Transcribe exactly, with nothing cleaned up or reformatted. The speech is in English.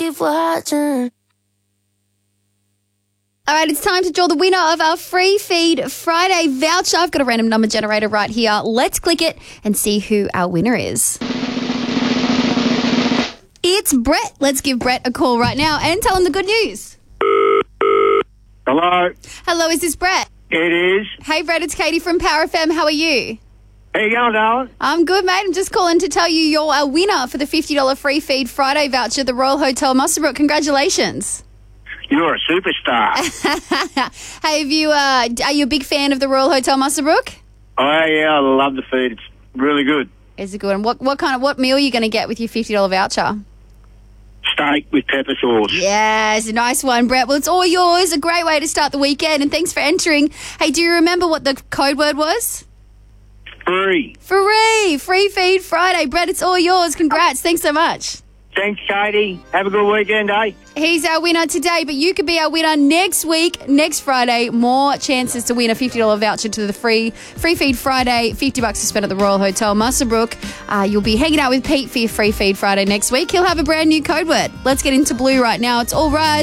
keep watching. All right, it's time to draw the winner of our Free Feed Friday voucher. I've got a random number generator right here. Let's click it and see who our winner is. It's Brett. Let's give Brett a call right now and tell him the good news. Hello. Hello, is this Brett? It is. Hey, Brett, it's Katie from Power F M. How are you? How you going, darling? I'm good, mate. I'm just calling to tell you you're a winner for the fifty dollars Free Feed Friday voucher at the Royal Hotel Muswellbrook. Congratulations. You're a superstar. Hey, have you, uh, are you a big fan of the Royal Hotel Muswellbrook? Oh, yeah, I love the food. It's really good. It's a good one. What, what kind of, what meal are you going to get with your fifty dollars voucher? Steak with pepper sauce. Yes, a nice one, Brett. Well, it's all yours. A great way to start the weekend, and thanks for entering. Hey, do you remember what the code word was? Free. Free. Free Feed Friday. Brett, it's all yours. Congrats. Thanks so much. Thanks, Katie. Have a good weekend, eh? He's our winner today, but you could be our winner next week, next Friday. More chances to win a fifty dollars voucher to the free Free Feed Friday, fifty bucks to spend at the Royal Hotel Muswellbrook. Uh, you'll be hanging out with Pete for your Free Feed Friday next week. He'll have a brand new code word. Let's get into Blue right now. It's All Rise.